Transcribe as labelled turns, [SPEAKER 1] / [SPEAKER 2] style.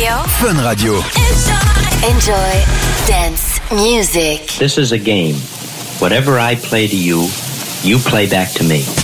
[SPEAKER 1] Radio.
[SPEAKER 2] Fun Radio.
[SPEAKER 1] Enjoy dance music.
[SPEAKER 3] This is a game. Whatever I play to you, you play back to me.